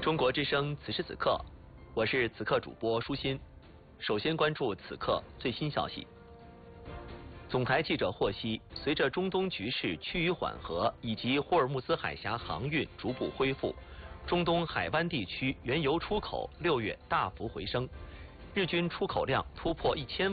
中国之声此时此刻，我是此刻主播舒心。首先关注此刻最新消息。总台记者获悉，随着中东局势趋于缓和以及霍尔木兹海峡航运逐步恢复，中东海湾地区原油出口6月大幅回升，日均出口量突破1000